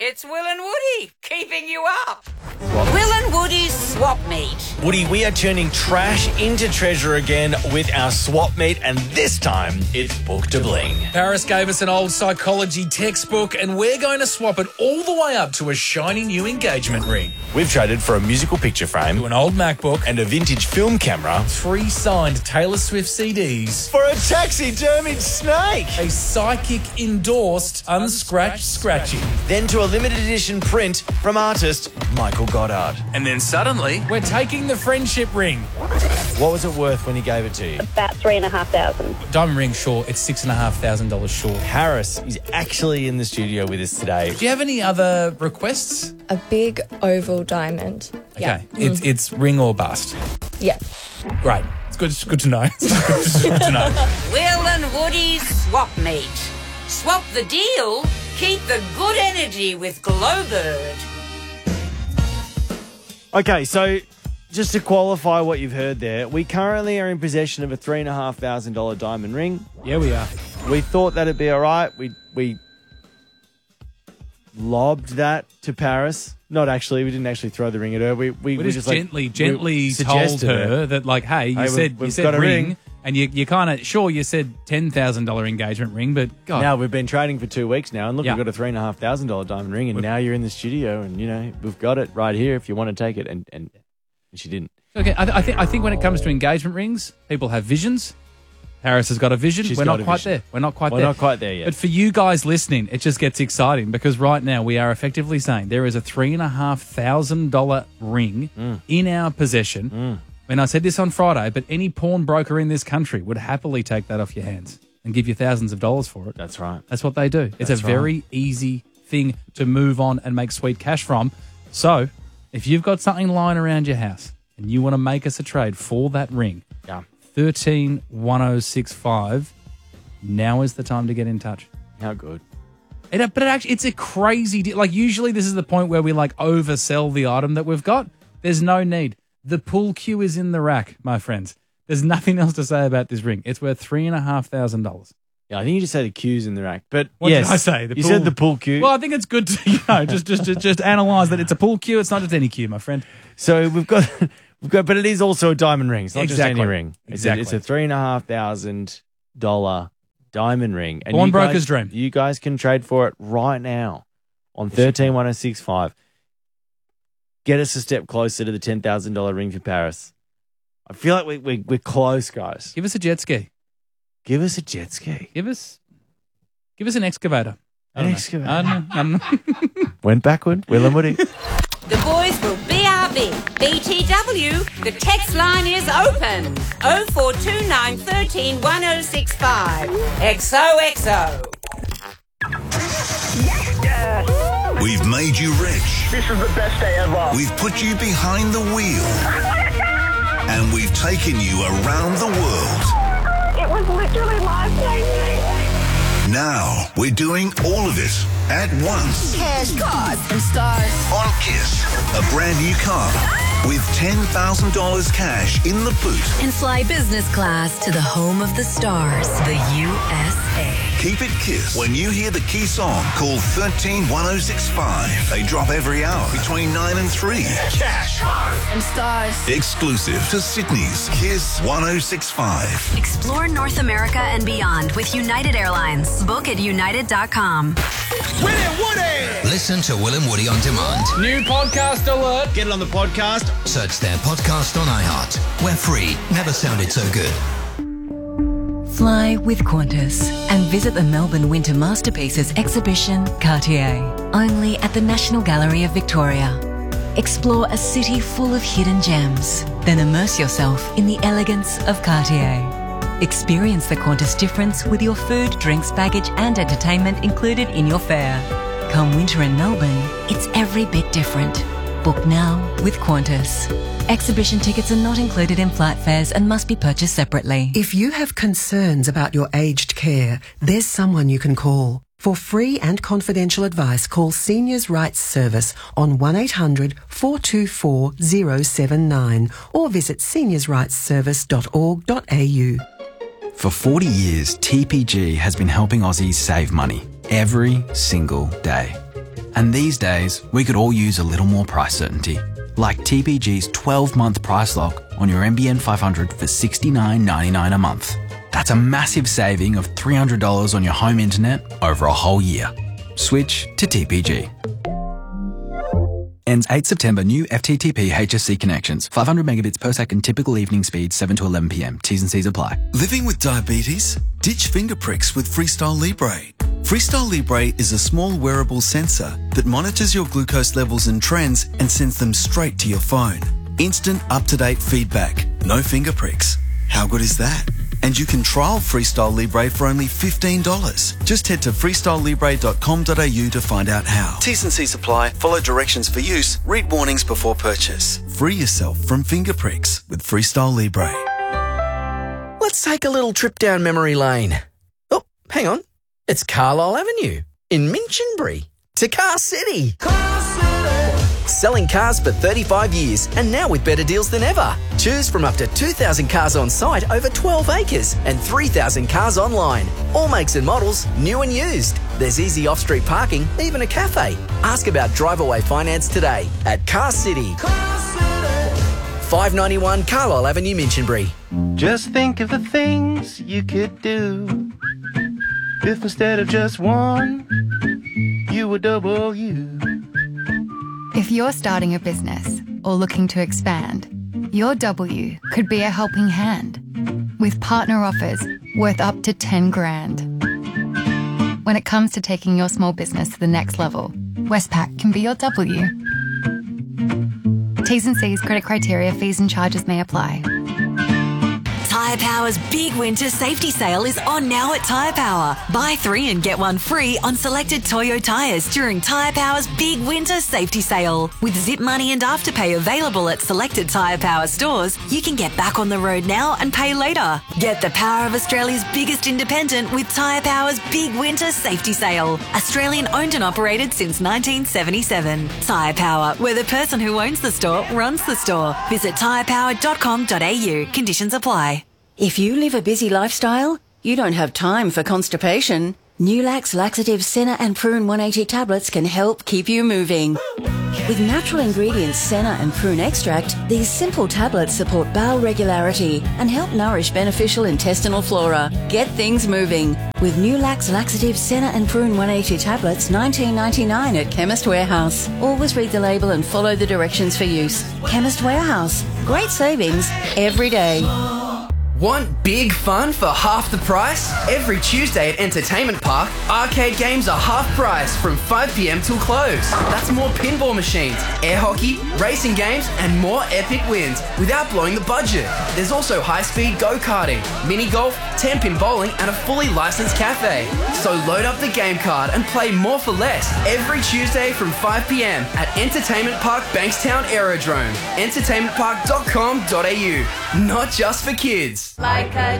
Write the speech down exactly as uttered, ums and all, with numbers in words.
It's Will and Woody, keeping you up. Will and Woody's Swap Meet. Woody, we are turning trash into treasure again with our swap meet, and this time it's Book to Bling. Paris gave us an old psychology textbook, and we're going to swap it all the way up to a shiny new engagement ring. We've traded for a musical picture frame, To an old MacBook, and a vintage film camera, three signed Taylor Swift C Ds, for a taxidermied snake, a psychic endorsed unscratched scratchy. then to a limited edition print from artist Michael Goddard. And then suddenly, we're taking the friendship ring. What was it worth when he gave it to you? About three and a half thousand. Diamond ring, sure, it's six and a half thousand dollars short. Harris is actually in the studio with us today. Do you have any other requests? A big oval diamond. Okay, it's it's ring or bust. Yeah. Great. It's good. It's good to know. It's good to know. Will and Woody's Swap Meet. Swap the deal, keep the good energy with Glowbird. Okay, so just to qualify what you've heard there, we currently are in possession of a three and a half thousand dollar diamond ring. Yeah, we are. We thought that'd be all right. We we lobbed that to Paris. Not actually. We didn't actually throw the ring at her. We we, We we just, just like, gently, we gently told suggested her it. that, like, hey, you Hey, we've- said you we've said got a ring, ring. and you you kind of sure you said ten thousand dollar engagement ring, but God, Now we've been trading for two weeks now, and look, Yeah. we've got a three and a half thousand dollar diamond ring, and now you're in the studio, and you know we've got it right here if you want to take it, and and, and she didn't. okay. I, th- I think I think when it comes to engagement rings, people have visions. Paris has got a vision. She's We're got not a quite vision. there. We're not quite We're there. not quite there yet. But for you guys listening, it just gets exciting because right now we are effectively saying there is a three and a half thousand dollar ring Mm. in our possession. And I said this on Friday, but any pawnbroker in this country would happily take that off your hands and give you thousands of dollars for it. That's right. That's what they do. It's That's a very easy thing to move on and make sweet cash from. So if you've got something lying around your house and you want to make us a trade for that ring, Yeah. thirteen one oh six five, now is the time to get in touch. How good. It, but it actually, it's a crazy deal. Like, usually this is the point where we, like, oversell the item that we've got. There's no need. The pull queue is in the rack, my friends. There's nothing else to say about this ring. It's worth three and a half thousand dollars. Yeah, I think you just said the cues in the rack, but What yes, did I say? The you pool- said the pool cue. Well, I think it's good to, you know, just, just, just, just analyse that it's a pull queue. It's not just any queue, my friend. So we've got, we've got, but it is also a diamond ring. It's not just Exactly. any ring. It's, Exactly. a, it's a three and a half thousand dollar diamond ring. And Pawnbroker's you guys- dream. You guys can trade for it right now on thirteen one oh six five. Get us a step closer to the ten thousand dollar ring for Paris. I feel like we, we we're close, guys. Give us a jet ski. Give us a jet ski. Give us, give us an excavator. I An don't know. excavator. I don't know. I don't know. Went backward. Will and Woody. The boys will B R B. B T W, the text line is open. oh four two nine one three one oh six five. X O X O. We've made you rich. This is the best day ever. We've put you behind the wheel. And we've taken you around the world. It was literally life-changing. Now we're doing all of it at once. Cash, cars, and stars. On Kiss, a brand new car with ten thousand dollars cash in the boot. And fly business class to the home of the stars, the U S A. Keep it Kiss. When you hear the key song, call thirteen one oh six five. They drop every hour between nine and three. Cash, cars, And stars. exclusive to Sydney's Kiss one oh six five. Explore North America and beyond with United Airlines. Book at united dot com. Listen to Will and Woody on demand. New podcast alert. Get it on the podcast. Search their podcast on iHeart. We're free. Never sounded so good. Fly with Qantas and visit the Melbourne Winter Masterpieces exhibition, Cartier, only at the National Gallery of Victoria. Explore a city full of hidden gems, then immerse yourself in the elegance of Cartier. Experience the Qantas difference with your food, drinks, baggage and entertainment included in your fare. Come winter in Melbourne, it's every bit different. Book now with Qantas. Exhibition tickets are not included in flight fares and must be purchased separately. If you have concerns about your aged care, there's someone you can call. For free and confidential advice, call Seniors Rights Service on one eight hundred four two four oh seven nine or visit seniors rights service dot org dot a u. For forty years, T P G has been helping Aussies save money every single day. And these days, we could all use a little more price certainty. Like T P G's twelve-month price lock on your N B N five hundred for sixty-nine ninety-nine a month. That's a massive saving of three hundred dollars on your home internet over a whole year. Switch to T P G. Ends eighth September. New F T T P H S C connections. five hundred megabits per second. Typical evening speed seven to eleven p m. T's and C's apply. Living with diabetes? Ditch finger pricks with Freestyle Libre. Freestyle Libre is a small wearable sensor that monitors your glucose levels and trends and sends them straight to your phone. Instant up-to-date feedback. No finger pricks. How good is that? And you can trial Freestyle Libre for only fifteen dollars. Just head to freestyle libre dot com dot a u to find out how. T's and C's apply. Follow directions for use. Read warnings before purchase. Free yourself from finger pricks with Freestyle Libre. Let's take a little trip down memory lane. Oh, hang on. It's Carlisle Avenue in Minchinbury to Car City. Car City. Selling cars for thirty-five years and now with better deals than ever. Choose from up to two thousand cars on site over twelve acres and three thousand cars online. All makes and models, new and used. There's easy off-street parking, even a cafe. Ask about drive-away finance today at Car City. Car City. five ninety-one Carlisle Avenue, Minchinbury. Just think of the things you could do if instead of just one, you were double you. If you're starting a business or looking to expand, your W could be a helping hand with partner offers worth up to ten grand. When it comes to taking your small business to the next level, Westpac can be your W. T's and C's, credit criteria, fees and charges may apply. Tyre Power's big winter safety sale is on now at Tyre Power. Buy three and get one free on selected Toyo tyres during Tyre Power's big winter safety sale. With Zip Money and Afterpay available at selected Tyre Power stores, you can get back on the road now and pay later. Get the power of Australia's biggest independent with Tyre Power's big winter safety sale. Australian owned and operated since nineteen seventy-seven. Tyre Power, where the person who owns the store runs the store. Visit tyre power dot com dot a u. Conditions apply. If you live a busy lifestyle, you don't have time for constipation. Nulax Laxative Senna and Prune one eighty tablets can help keep you moving. With natural ingredients Senna and Prune extract, these simple tablets support bowel regularity and help nourish beneficial intestinal flora. Get things moving with Nulax Laxative Senna and Prune one eighty tablets, nineteen ninety-nine at Chemist Warehouse. Always read the label and follow the directions for use. Chemist Warehouse. Great savings every day. Want big fun for half the price? Every Tuesday at Entertainment Park, arcade games are half price from five p m till close. That's more pinball machines, air hockey, racing games, and more epic wins without blowing the budget. There's also high-speed go-karting, mini golf, ten-pin bowling, and a fully licensed cafe. So load up the game card and play more for less every Tuesday from five p m at Entertainment Park Bankstown Aerodrome. entertainment park dot com dot a u. Not just for kids. Like a